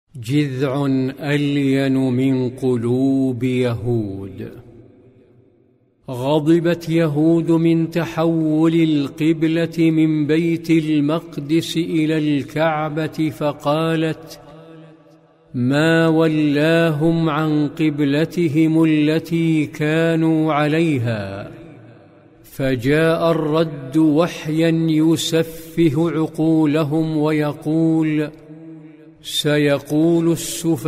جذع ألين من قلوب يهود. غضبت يهود من تحول القبلة من بيت المقدس إلى الكعبة، فقالت: ما ولاهم عن قبلتهم التي كانوا عليها. فجاء الرد وحيا يسفه عقولهم ويقول: سيقول السفهاء